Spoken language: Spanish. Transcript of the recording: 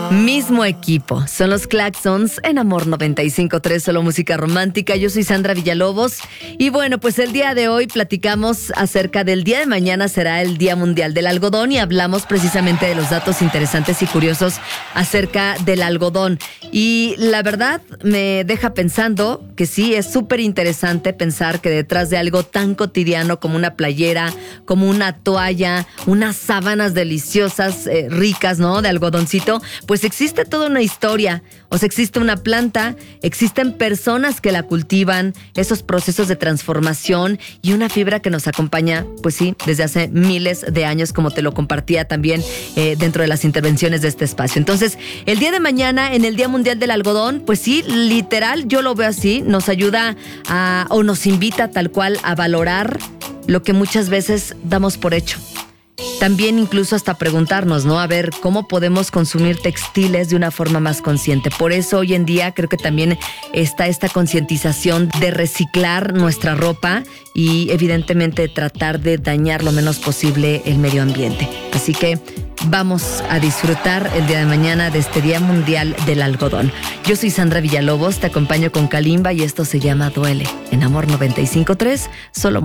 Mismo equipo, son los Claxons en Amor 95.3, solo música romántica. Yo soy Sandra Villalobos y bueno, pues el día de hoy platicamos acerca del día de mañana, será el Día Mundial del Algodón y hablamos precisamente de los datos interesantes y curiosos acerca del algodón. Y la verdad me deja pensando que sí, es súper interesante pensar que detrás de algo tan cotidiano como una playera, como una toalla, unas sábanas deliciosas, ricas, ¿no? De algodoncito, pues existe toda una historia, o sea, existe una planta, existen personas que la cultivan, esos procesos de transformación y una fibra que nos acompaña, pues sí, desde hace miles de años, como te lo compartía también dentro de las intervenciones de este espacio. Entonces, el día de mañana, en el Día Mundial del Algodón, pues sí, literal, yo lo veo así, nos ayuda o nos invita tal cual a valorar lo que muchas veces damos por hecho. También incluso hasta preguntarnos, ¿no? A ver, ¿cómo podemos consumir textiles de una forma más consciente? Por eso hoy en día creo que también está esta concientización de reciclar nuestra ropa y evidentemente tratar de dañar lo menos posible el medio ambiente. Así que vamos a disfrutar el día de mañana de este Día Mundial del Algodón. Yo soy Sandra Villalobos, te acompaño con Kalimba y esto se llama Duele en Amor 95.3, solo